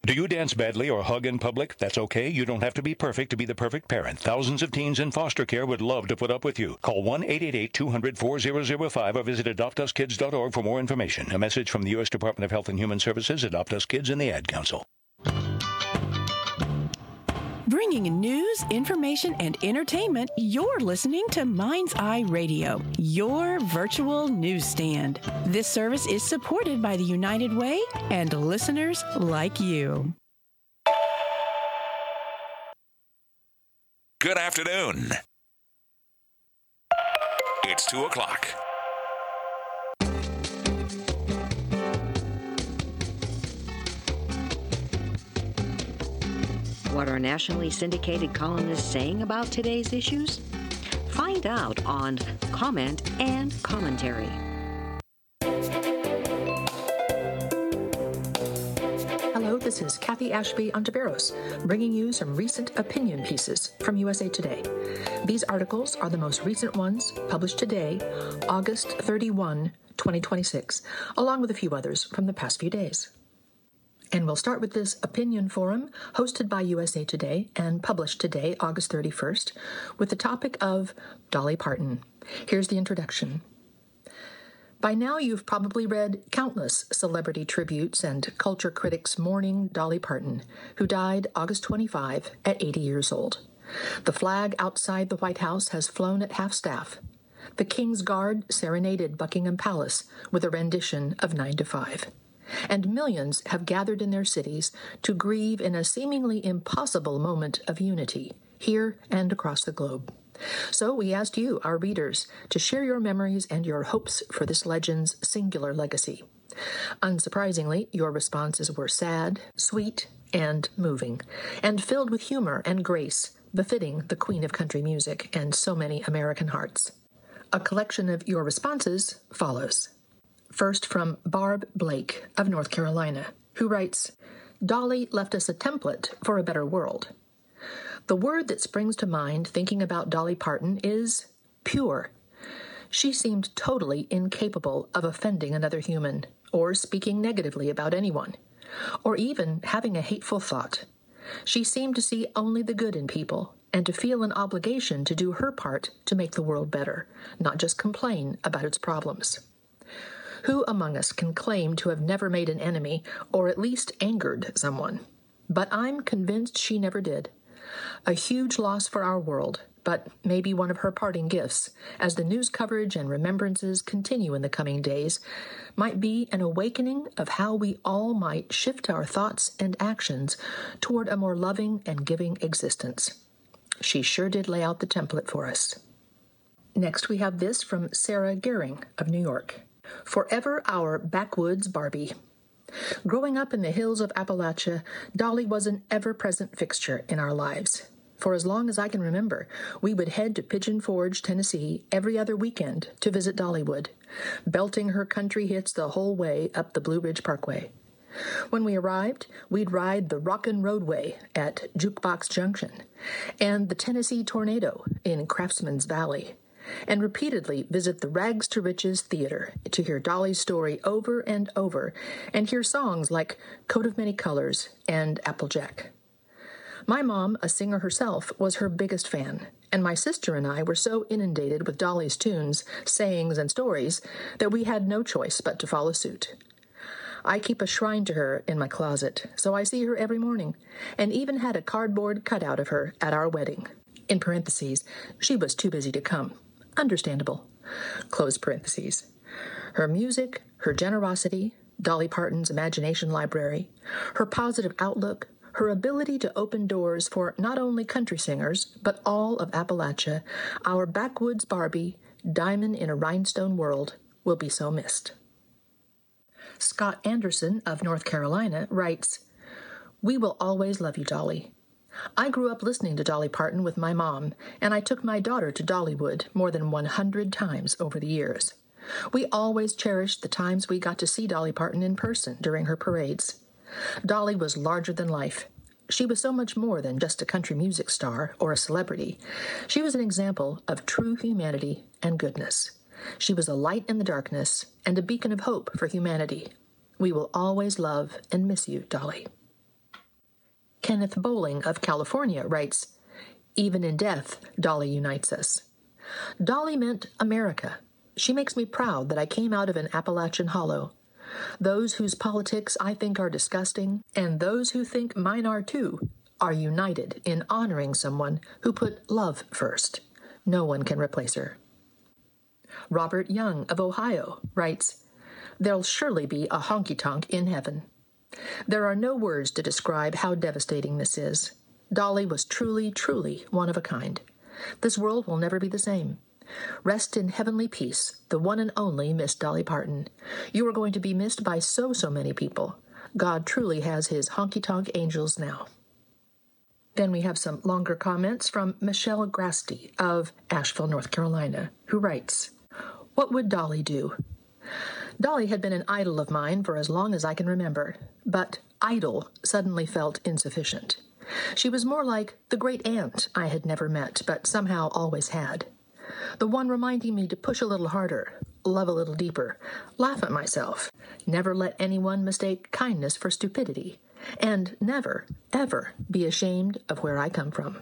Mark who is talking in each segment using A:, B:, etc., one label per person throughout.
A: Do you dance badly or hug in public? That's okay. You don't have to be perfect to be the perfect parent. Thousands of teens in foster care would love to put up with you. Call 1-888-200-4005 or visit adoptuskids.org for more information. A message from the U.S. Department of Health and Human Services, Adopt Us Kids, and the Ad Council.
B: Bringing news, information, and entertainment, you're listening to Mind's Eye Radio, your virtual newsstand. This service is supported by the United Way and listeners like you.
C: Good afternoon. It's 2 o'clock.
D: What are nationally syndicated columnists saying about today's issues? Find out on Comment and Commentary.
E: Hello, this is Kathy Ashby Ontiveros, bringing you some recent opinion pieces from USA Today. These articles are the most recent ones published today, August 31, 2026, along with a few others from the past few days. And we'll start with this opinion forum hosted by USA Today and published today, August 31st, with the topic of Dolly Parton. Here's the introduction. By now, you've probably read countless celebrity tributes and culture critics mourning Dolly Parton, who died August 25 at 80 years old. The flag outside the White House has flown at half-staff. The King's Guard serenaded Buckingham Palace with a rendition of 9 to 5. And millions have gathered in their cities to grieve in a seemingly impossible moment of unity, here and across the globe. So we asked you, our readers, to share your memories and your hopes for this legend's singular legacy. Unsurprisingly, your responses were sad, sweet, and moving, and filled with humor and grace, befitting the Queen of Country Music and so many American hearts. A collection of your responses follows. First, from Barb Blake of North Carolina, who writes, Dolly left us a template for a better world. The word that springs to mind thinking about Dolly Parton is pure. She seemed totally incapable of offending another human, or speaking negatively about anyone, or even having a hateful thought. She seemed to see only the good in people, and to feel an obligation to do her part to make the world better, not just complain about its problems. Who among us can claim to have never made an enemy or at least angered someone? But I'm convinced she never did. A huge loss for our world, but maybe one of her parting gifts, as the news coverage and remembrances continue in the coming days, might be an awakening of how we all might shift our thoughts and actions toward a more loving and giving existence. She sure did lay out the template for us. Next, we have this from Sarah Gehring of New York. Forever our backwoods Barbie. Growing up in the hills of Appalachia, Dolly was an ever-present fixture in our lives. For as long as I can remember, we would head to Pigeon Forge, Tennessee, every other weekend to visit Dollywood, belting her country hits the whole way up the Blue Ridge Parkway. When we arrived, we'd ride the Rockin' Roadway at Jukebox Junction and the Tennessee Tornado in Craftsman's Valley, and repeatedly visit the Rags to Riches Theater to hear Dolly's story over and over and hear songs like Coat of Many Colors and Applejack. My mom, a singer herself, was her biggest fan, and my sister and I were so inundated with Dolly's tunes, sayings, and stories that we had no choice but to follow suit. I keep a shrine to her in my closet, so I see her every morning, and even had a cardboard cutout of her at our wedding. In parentheses, she was too busy to come. Understandable. Close parentheses. Her music, her generosity, Dolly Parton's imagination library, her positive outlook, her ability to open doors for not only country singers, but all of Appalachia, our backwoods Barbie, diamond in a rhinestone world, will be so missed. Scott Anderson of North Carolina writes, We will always love you, Dolly. I grew up listening to Dolly Parton with my mom, and I took my daughter to Dollywood more than 100 times over the years. We always cherished the times we got to see Dolly Parton in person during her parades. Dolly was larger than life. She was so much more than just a country music star or a celebrity. She was an example of true humanity and goodness. She was a light in the darkness and a beacon of hope for humanity. We will always love and miss you, Dolly. Kenneth Bowling of California writes, "Even in death, Dolly unites us." Dolly meant America. She makes me proud that I came out of an Appalachian hollow. Those whose politics I think are disgusting, and those who think mine are too, are united in honoring someone who put love first. No one can replace her. Robert Young of Ohio writes, "There'll surely be a honky-tonk in heaven." There are no words to describe how devastating this is. Dolly was truly, truly one of a kind. This world will never be the same. Rest in heavenly peace, the one and only Miss Dolly Parton. You are going to be missed by so many people. God truly has his honky-tonk angels now. Then we have some longer comments from Michelle Grasty of Asheville, North Carolina, who writes, "What would Dolly do?" Dolly had been an idol of mine for as long as I can remember, but idol suddenly felt insufficient. She was more like the great aunt I had never met, but somehow always had. The one reminding me to push a little harder, love a little deeper, laugh at myself, never let anyone mistake kindness for stupidity, and never, ever be ashamed of where I come from.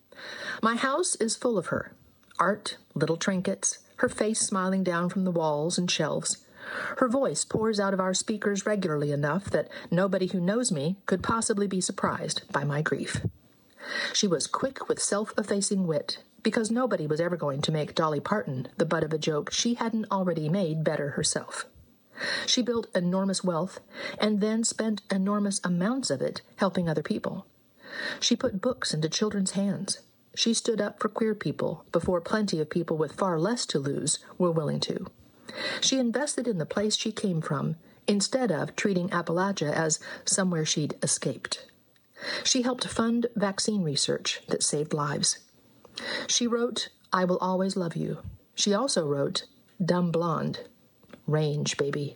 E: My house is full of her. Art, little trinkets, her face smiling down from the walls and shelves. Her voice pours out of our speakers regularly enough that nobody who knows me could possibly be surprised by my grief. She was quick with self-effacing wit, because nobody was ever going to make Dolly Parton the butt of a joke she hadn't already made better herself. She built enormous wealth, and then spent enormous amounts of it helping other people. She put books into children's hands. She stood up for queer people before plenty of people with far less to lose were willing to. She invested in the place she came from, instead of treating Appalachia as somewhere she'd escaped. She helped fund vaccine research that saved lives. She wrote, "I Will Always Love You." She also wrote, "Dumb Blonde." Range, baby.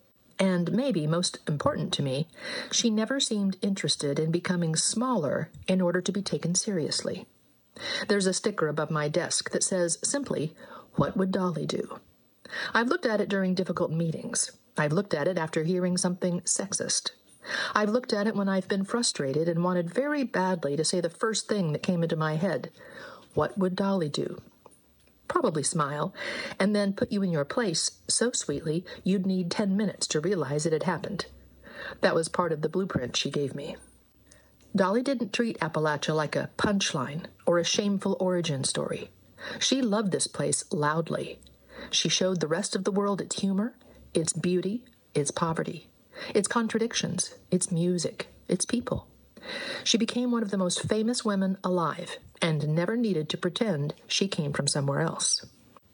E: And maybe most important to me, she never seemed interested in becoming smaller in order to be taken seriously. There's a sticker above my desk that says simply, "What would Dolly do?" I've looked at it during difficult meetings. I've looked at it after hearing something sexist. I've looked at it when I've been frustrated and wanted very badly to say the first thing that came into my head. What would Dolly do? Probably smile, and then put you in your place so sweetly you'd need 10 minutes to realize it had happened. That was part of the blueprint she gave me. Dolly didn't treat Appalachia like a punchline or a shameful origin story. She loved this place loudly. She showed the rest of the world its humor, its beauty, its poverty, its contradictions, its music, its people. She became one of the most famous women alive and never needed to pretend she came from somewhere else.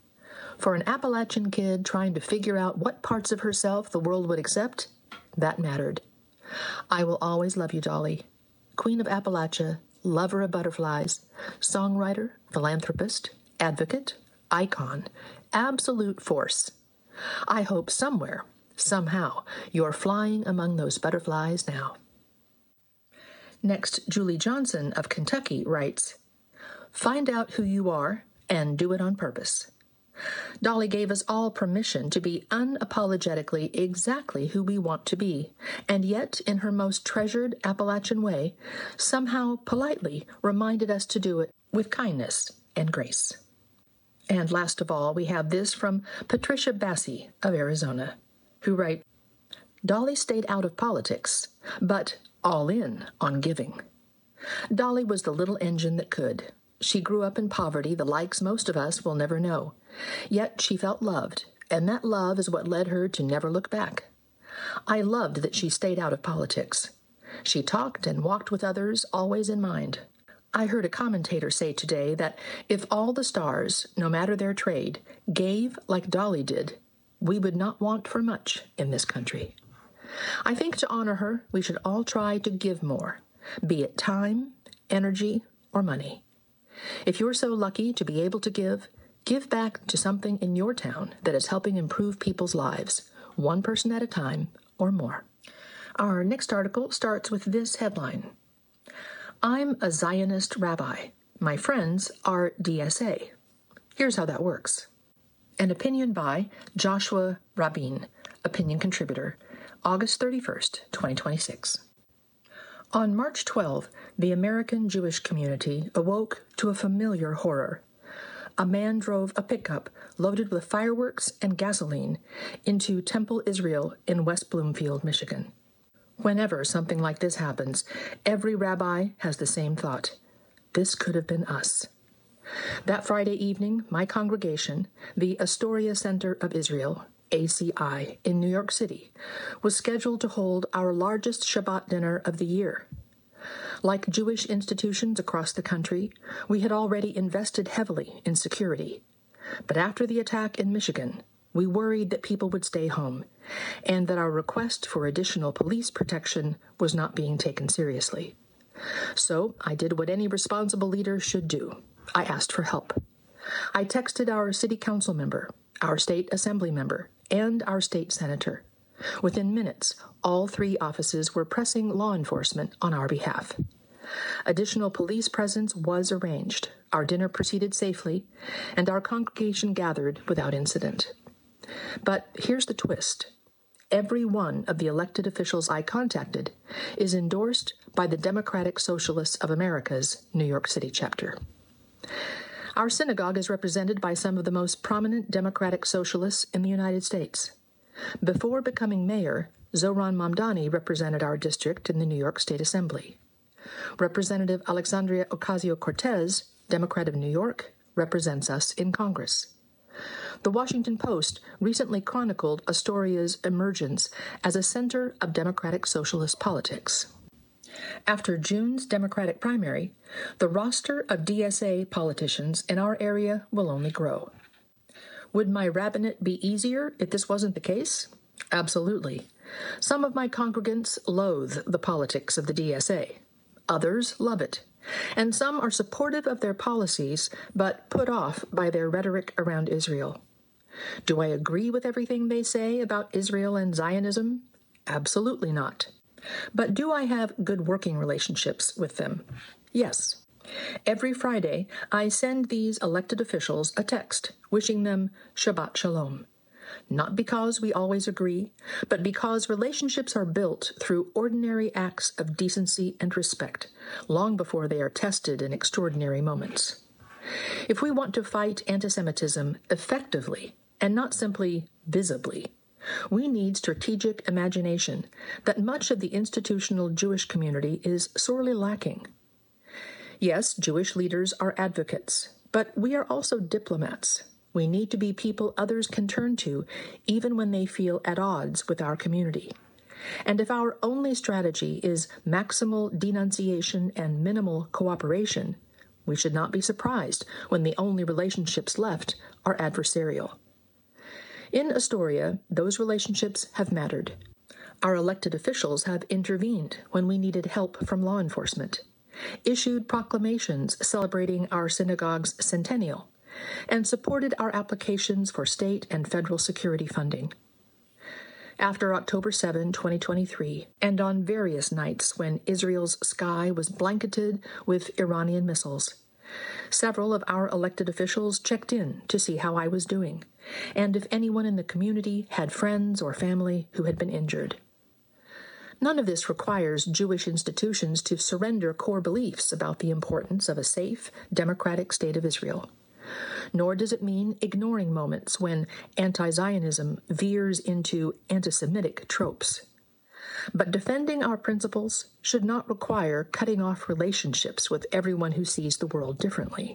E: For an Appalachian kid trying to figure out what parts of herself the world would accept, that mattered. I will always love you, Dolly. Queen of Appalachia, lover of butterflies, songwriter, philanthropist, advocate, icon, absolute force. I hope somewhere, somehow, you're flying among those butterflies now. Next, Julie Johnson of Kentucky writes, "Find out who you are and do it on purpose." Dolly gave us all permission to be unapologetically exactly who we want to be, and yet, in her most treasured Appalachian way, somehow politely reminded us to do it with kindness and grace. And last of all, we have this from Patricia Bassi of Arizona, who writes, "Dolly stayed out of politics, but all in on giving. Dolly was the little engine that could. She grew up in poverty, the likes most of us will never know. Yet she felt loved, and that love is what led her to never look back. I loved that she stayed out of politics. She talked and walked with others, always in mind. I heard a commentator say today that if all the stars, no matter their trade, gave like Dolly did, we would not want for much in this country. I think to honor her, we should all try to give more, be it time, energy, or money. If you're so lucky to be able to give back to something in your town that is helping improve people's lives, one person at a time or more." Our next article starts with this headline: "I'm a Zionist rabbi. My friends are DSA. Here's how that works." An opinion by Joshua Rabin, opinion contributor, August 31st, 2026. On March 12, the American Jewish community awoke to a familiar horror. A man drove a pickup loaded with fireworks and gasoline into Temple Israel in West Bloomfield, Michigan. Whenever something like this happens, every rabbi has the same thought. This could have been us. That Friday evening, my congregation, the Astoria Center of Israel, ACI, in New York City, was scheduled to hold our largest Shabbat dinner of the year. Like Jewish institutions across the country, we had already invested heavily in security. But after the attack in Michigan, we worried that people would stay home, and that our request for additional police protection was not being taken seriously. So I did what any responsible leader should do. I asked for help. I texted our city council member, our state assembly member, and our state senator. Within minutes, all three offices were pressing law enforcement on our behalf. Additional police presence was arranged. Our dinner proceeded safely, and our congregation gathered without incident. But here's the twist. Every one of the elected officials I contacted is endorsed by the Democratic Socialists of America's New York City chapter. Our synagogue is represented by some of the most prominent Democratic Socialists in the United States. Before becoming mayor, Zohran Mamdani represented our district in the New York State Assembly. Representative Alexandria Ocasio-Cortez, Democrat of New York, represents us in Congress. The Washington Post recently chronicled Astoria's emergence as a center of Democratic Socialist politics. After June's Democratic primary, the roster of DSA politicians in our area will only grow. Would my rabbinate be easier if this wasn't the case? Absolutely. Some of my congregants loathe the politics of the DSA. Others love it. And some are supportive of their policies, but put off by their rhetoric around Israel. Do I agree with everything they say about Israel and Zionism? Absolutely not. But do I have good working relationships with them? Yes. Every Friday, I send these elected officials a text wishing them Shabbat Shalom. Not because we always agree, but because relationships are built through ordinary acts of decency and respect, long before they are tested in extraordinary moments. If we want to fight anti-Semitism effectively, and not simply visibly, we need strategic imagination that much of the institutional Jewish community is sorely lacking. Yes, Jewish leaders are advocates, but we are also diplomats. We need to be people others can turn to, even when they feel at odds with our community. And if our only strategy is maximal denunciation and minimal cooperation, we should not be surprised when the only relationships left are adversarial. In Astoria, those relationships have mattered. Our elected officials have intervened when we needed help from law enforcement, issued proclamations celebrating our synagogue's centennial, and supported our applications for state and federal security funding. After October 7, 2023, and on various nights when Israel's sky was blanketed with Iranian missiles, several of our elected officials checked in to see how I was doing, and if anyone in the community had friends or family who had been injured. None of this requires Jewish institutions to surrender core beliefs about the importance of a safe, democratic state of Israel. Nor does it mean ignoring moments when anti-Zionism veers into anti-Semitic tropes. But defending our principles should not require cutting off relationships with everyone who sees the world differently.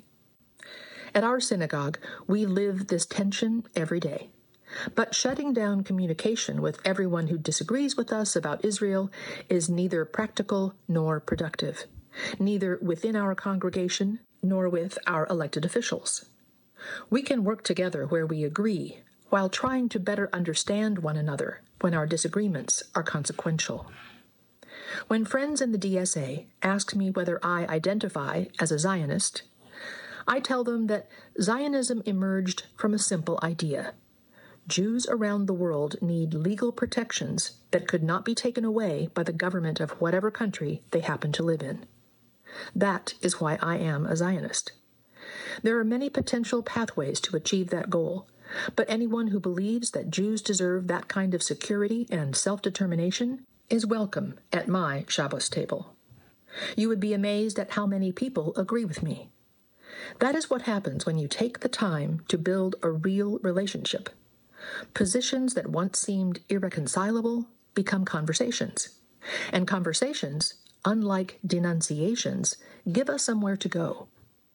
E: At our synagogue, we live this tension every day. But shutting down communication with everyone who disagrees with us about Israel is neither practical nor productive, neither within our congregation nor with our elected officials. We can work together where we agree, while trying to better understand one another when our disagreements are consequential. When friends in the DSA ask me whether I identify as a Zionist, I tell them that Zionism emerged from a simple idea. Jews around the world need legal protections that could not be taken away by the government of whatever country they happen to live in. That is why I am a Zionist. There are many potential pathways to achieve that goal, but anyone who believes that Jews deserve that kind of security and self-determination is welcome at my Shabbos table. You would be amazed at how many people agree with me. That is what happens when you take the time to build a real relationship. Positions that once seemed irreconcilable become conversations. And conversations, unlike denunciations, give us somewhere to go.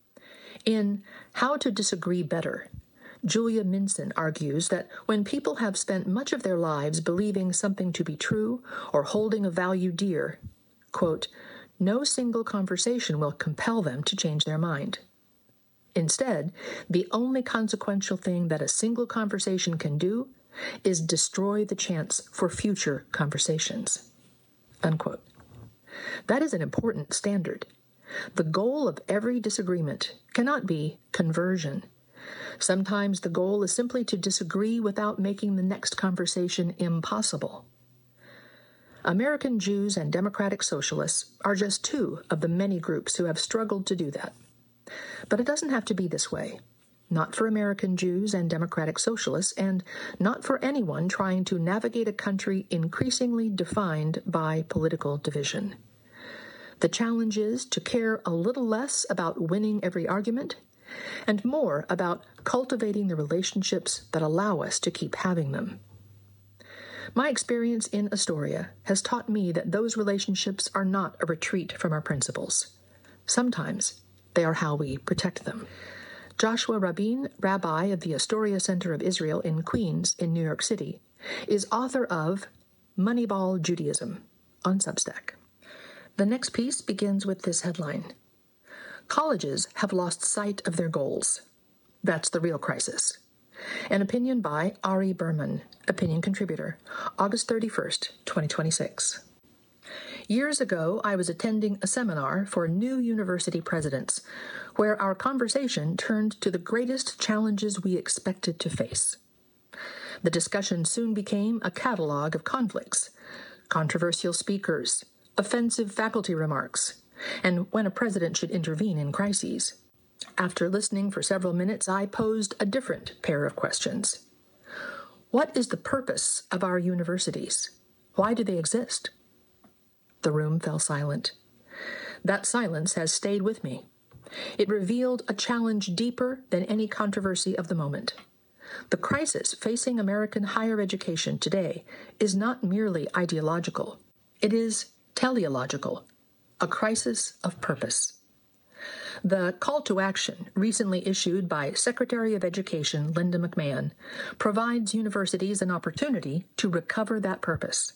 E: In How to Disagree Better, Julia Minson argues that when people have spent much of their lives believing something to be true or holding a value dear, quote, no single conversation will compel them to change their mind. Instead, the only consequential thing that a single conversation can do is destroy the chance for future conversations. Unquote. That is an important standard. The goal of every disagreement cannot be conversion. Sometimes the goal is simply to disagree without making the next conversation impossible. American Jews and Democratic Socialists are just two of the many groups who have struggled to do that. But it doesn't have to be this way. Not for American Jews and Democratic Socialists, and not for anyone trying to navigate a country increasingly defined by political division. The challenge is to care a little less about winning every argument and more about cultivating the relationships that allow us to keep having them. My experience in Astoria has taught me that those relationships are not a retreat from our principles. Sometimes they are how we protect them. Joshua Rabin, rabbi of the Astoria Center of Israel in Queens in New York City, is author of Moneyball Judaism on Substack. The next piece begins with this headline: Colleges have lost sight of their goals. That's the real crisis. An opinion by Ari Berman, opinion contributor, August 31st, 2026. Years ago, I was attending a seminar for new university presidents, where our conversation turned to the greatest challenges we expected to face. The discussion soon became a catalog of conflicts, controversial speakers, offensive faculty remarks, and when a president should intervene in crises. After listening for several minutes, I posed a different pair of questions. What is the purpose of our universities? Why do they exist? The room fell silent. That silence has stayed with me. It revealed a challenge deeper than any controversy of the moment. The crisis facing American higher education today is not merely ideological. It is teleological, a crisis of purpose. The call to action, recently issued by Secretary of Education Linda McMahon, provides universities an opportunity to recover that purpose.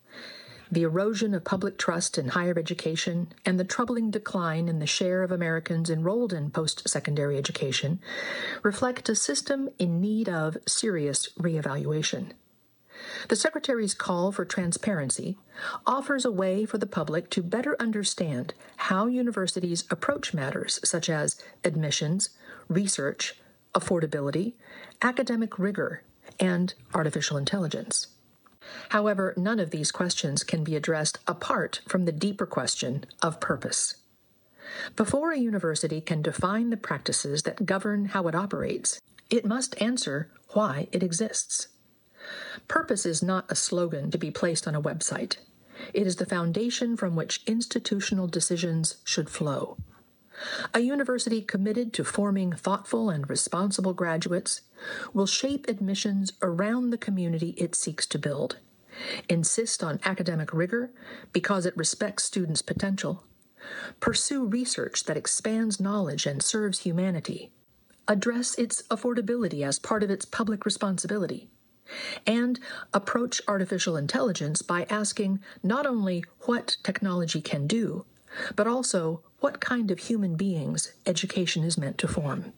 E: The erosion of public trust in higher education and the troubling decline in the share of Americans enrolled in post-secondary education reflect a system in need of serious reevaluation. The Secretary's call for transparency offers a way for the public to better understand how universities approach matters such as admissions, research, affordability, academic rigor, and artificial intelligence. However, none of these questions can be addressed apart from the deeper question of purpose. Before a university can define the practices that govern how it operates, it must answer why it exists. Purpose is not a slogan to be placed on a website. It is the foundation from which institutional decisions should flow. A university committed to forming thoughtful and responsible graduates will shape admissions around the community it seeks to build, insist on academic rigor because it respects students' potential, pursue research that expands knowledge and serves humanity, address its affordability as part of its public responsibility, and approach artificial intelligence by asking not only what technology can do, but also what kind of human beings education is meant to form.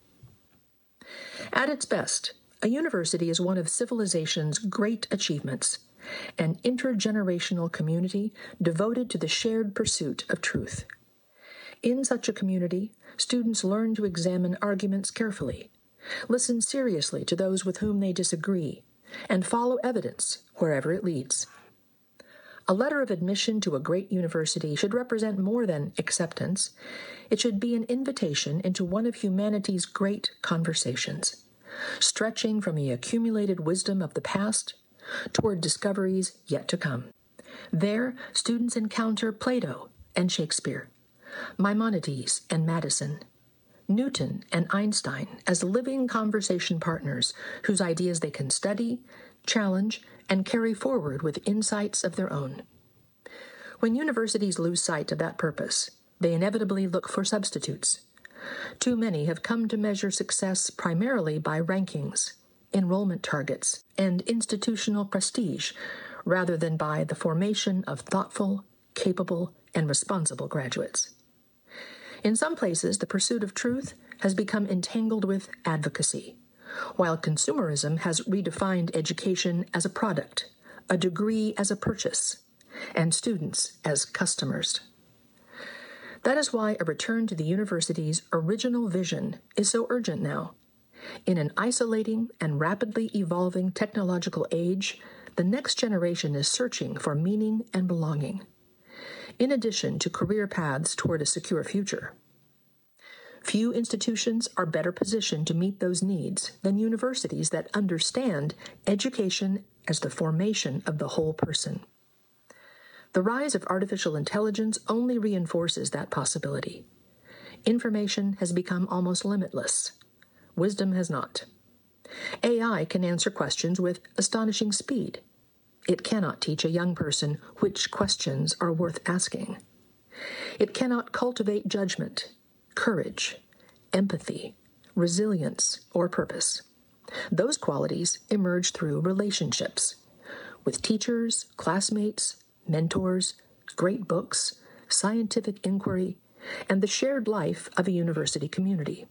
E: At its best, a university is one of civilization's great achievements, an intergenerational community devoted to the shared pursuit of truth. In such a community, students learn to examine arguments carefully, listen seriously to those with whom they disagree, and follow evidence wherever it leads. A letter of admission to a great university should represent more than acceptance. It should be an invitation into one of humanity's great conversations, stretching from the accumulated wisdom of the past toward discoveries yet to come. There, students encounter Plato and Shakespeare, Maimonides and Madison, Newton and Einstein as living conversation partners whose ideas they can study, challenge, and carry forward with insights of their own. When universities lose sight of that purpose, they inevitably look for substitutes. Too many have come to measure success primarily by rankings, enrollment targets, and institutional prestige, rather than by the formation of thoughtful, capable, and responsible graduates. In some places, the pursuit of truth has become entangled with advocacy, while consumerism has redefined education as a product, a degree as a purchase, and students as customers. That is why a return to the university's original vision is so urgent now. In an isolating and rapidly evolving technological age, the next generation is searching for meaning and belonging, in addition to career paths toward a secure future. Few institutions are better positioned to meet those needs than universities that understand education as the formation of the whole person. The rise of artificial intelligence only reinforces that possibility. Information has become almost limitless. Wisdom has not. AI can answer questions with astonishing speed. It cannot teach a young person which questions are worth asking. It cannot cultivate judgment, courage, empathy, resilience, or purpose. Those qualities emerge through relationships with teachers, classmates, mentors, great books, scientific inquiry, and the shared life of a university community.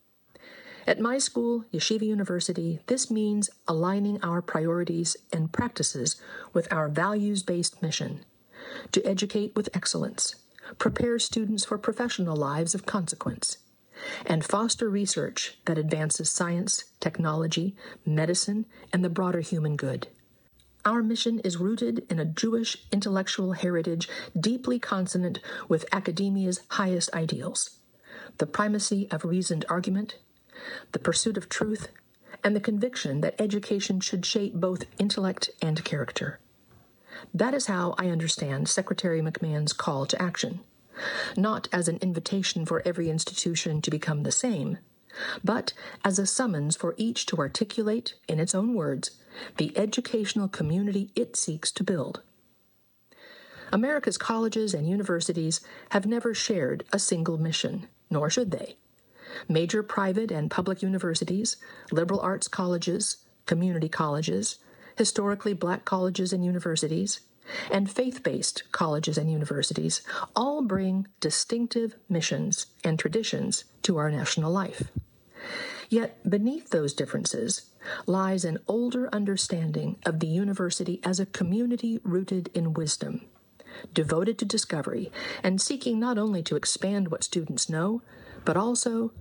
E: At my school, Yeshiva University, this means aligning our priorities and practices with our values-based mission to educate with excellence, prepare students for professional lives of consequence, and foster research that advances science, technology, medicine, and the broader human good. Our mission is rooted in a Jewish intellectual heritage deeply consonant with academia's highest ideals: the primacy of reasoned argument, the pursuit of truth, and the conviction that education should shape both intellect and character. That is how I understand Secretary McMahon's call to action, not as an invitation for every institution to become the same, but as a summons for each to articulate, in its own words, the educational community it seeks to build. America's colleges and universities have never shared a single mission, nor should they. Major private and public universities, liberal arts colleges, community colleges, historically black colleges and universities, and faith-based colleges and universities all bring distinctive missions and traditions to our national life. Yet beneath those differences lies an older understanding of the university as a community rooted in wisdom, devoted to discovery and seeking not only to expand what students know, but also